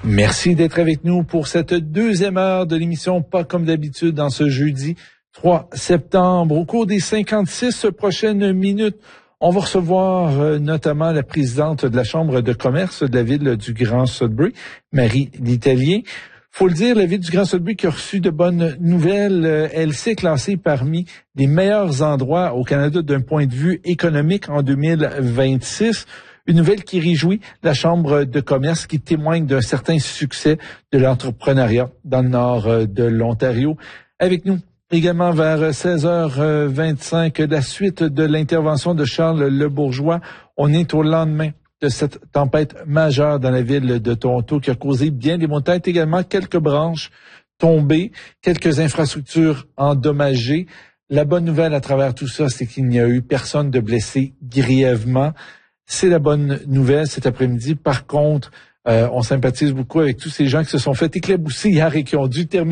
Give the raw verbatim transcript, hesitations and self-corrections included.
Merci d'être avec nous pour cette deuxième heure de l'émission Pas comme d'habitude dans ce jeudi trois septembre. Au cours des cinquante-six prochaines minutes, on va recevoir euh, notamment la présidente de la Chambre de commerce de la ville du Grand Sudbury, Marie L'Italien. Faut le dire, la ville du Grand Sudbury qui a reçu de bonnes nouvelles. Elle s'est classée parmi les meilleurs endroits au Canada d'un point de vue économique en deux mille vingt-six. Une nouvelle qui réjouit la Chambre de commerce, qui témoigne d'un certain succès de l'entrepreneuriat dans le nord de l'Ontario. Avec nous également vers seize heures vingt-cinq, la suite de l'intervention de Charles Lebourgeois. On est au lendemain de cette tempête majeure dans la ville de Toronto qui a causé bien des montagnes, également quelques branches tombées, quelques infrastructures endommagées. La bonne nouvelle à travers tout ça, c'est qu'il n'y a eu personne de blessé grièvement. C'est la bonne nouvelle cet après-midi. Par contre, euh, on sympathise beaucoup avec tous ces gens qui se sont fait éclabousser hier et qui ont dû terminer